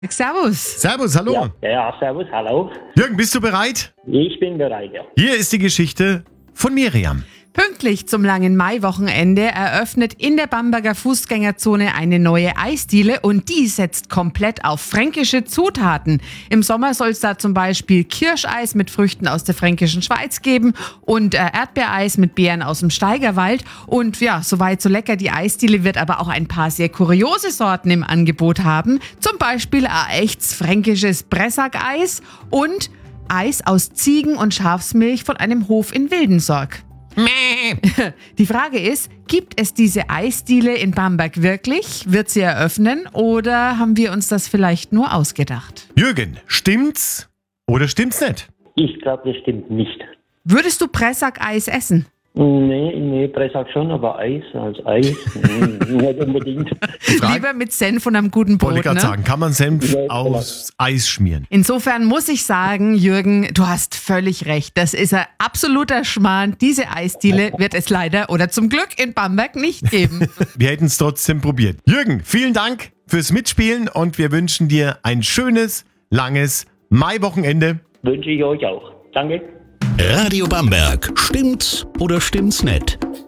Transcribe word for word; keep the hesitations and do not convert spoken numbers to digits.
Servus. Servus, hallo. Ja, ja, servus, hallo. Jürgen, bist du bereit? Ich bin bereit, ja. Hier ist die Geschichte von Miriam. Pünktlich zum langen Maiwochenende eröffnet in der Bamberger Fußgängerzone eine neue Eisdiele und die setzt komplett auf fränkische Zutaten. Im Sommer soll es da zum Beispiel Kirscheis mit Früchten aus der fränkischen Schweiz geben und äh, Erdbeereis mit Beeren aus dem Steigerwald. Und ja, soweit so lecker die Eisdiele wird aber auch ein paar sehr kuriose Sorten im Angebot haben. Zum Beispiel ein echtes fränkisches Bressack-Eis und Eis aus Ziegen- und Schafsmilch von einem Hof in Wildensorg. Die Frage ist, gibt es diese Eisdiele in Bamberg wirklich? Wird sie eröffnen oder haben wir uns das vielleicht nur ausgedacht? Jürgen, stimmt's oder stimmt's nicht? Ich glaube, das stimmt nicht. Würdest du Pressack-Eis essen? Nee, nee, Pressack schon, aber Eis als Eis, nee, nicht unbedingt. Frage- Lieber mit Senf und einem guten Wollte Brot, ich gerade ne? sagen, kann man Senf Ja, aus Eis schmieren? Insofern muss ich sagen, Jürgen, du hast völlig recht. Das ist ein absoluter Schmarrn. Diese Eisdiele wird es leider oder zum Glück in Bamberg nicht geben. Wir hätten es trotzdem probiert. Jürgen, vielen Dank fürs Mitspielen und wir wünschen dir ein schönes, langes Maiwochenende. Wünsche ich euch auch. Danke. Radio Bamberg. Stimmt's oder stimmt's nicht?